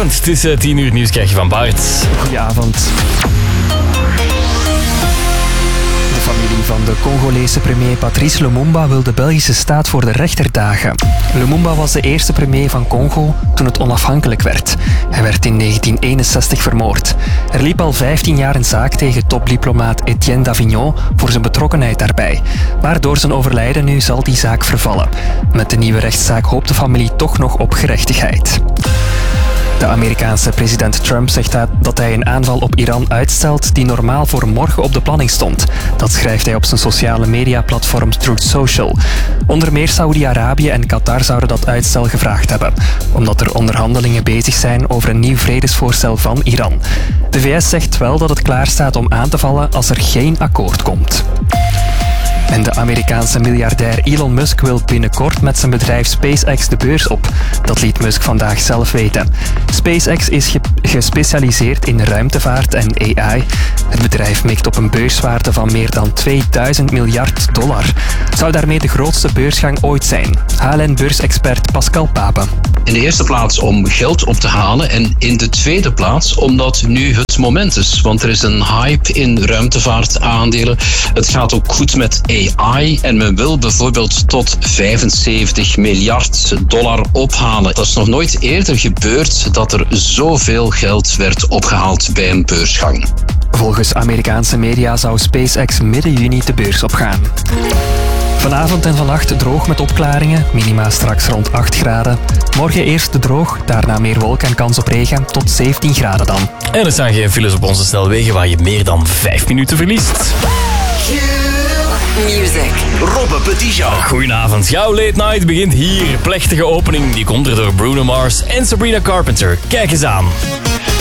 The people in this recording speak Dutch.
goedenavond. Het is 10 uur nieuws krijg je van Bart. Goedenavond. De familie van de Congolese premier Patrice Lumumba wil de Belgische staat voor de rechter dagen. Lumumba was de eerste premier van Congo toen het onafhankelijk werd. Hij werd in 1961 vermoord. Er liep al 15 jaar een zaak tegen topdiplomaat Etienne Davignon voor zijn betrokkenheid daarbij. Maar door zijn overlijden nu zal die zaak vervallen. Met de nieuwe rechtszaak hoopt de familie toch nog op gerechtigheid. De Amerikaanse president Trump zegt dat hij een aanval op Iran uitstelt die normaal voor morgen op de planning stond. Dat schrijft hij op zijn sociale mediaplatform Truth Social. Onder meer Saoedi-Arabië en Qatar zouden dat uitstel gevraagd hebben, omdat er onderhandelingen bezig zijn over een nieuw vredesvoorstel van Iran. De VS zegt wel dat het klaar staat om aan te vallen als er geen akkoord komt. En de Amerikaanse miljardair Elon Musk wil binnenkort met zijn bedrijf SpaceX de beurs op. Dat liet Musk vandaag zelf weten. SpaceX is gespecialiseerd in ruimtevaart en AI. Het bedrijf mikt op een beurswaarde van meer dan $2000 miljard. Het zou daarmee de grootste beursgang ooit zijn. HLN-beursexpert Pascal Pape. In de eerste plaats om geld op te halen en in de tweede plaats omdat nu het moment is. Want er is een hype in ruimtevaartaandelen. Het gaat ook goed met AI en men wil bijvoorbeeld tot $75 miljard ophalen. Dat is nog nooit eerder gebeurd dat er zoveel geld werd opgehaald bij een beursgang. Volgens Amerikaanse media zou SpaceX midden juni de beurs opgaan. Vanavond en vannacht droog met opklaringen, minima straks rond 8 graden. Morgen eerst droog, daarna meer wolken en kans op regen, tot 17 graden dan. En er staan geen files op onze snelwegen waar je meer dan 5 minuten verliest. Music. Robbe Petitjean. Goedenavond. Jouw Late Night begint hier. Plechtige opening, die komt er door Bruno Mars en Sabrina Carpenter. Kijk eens aan.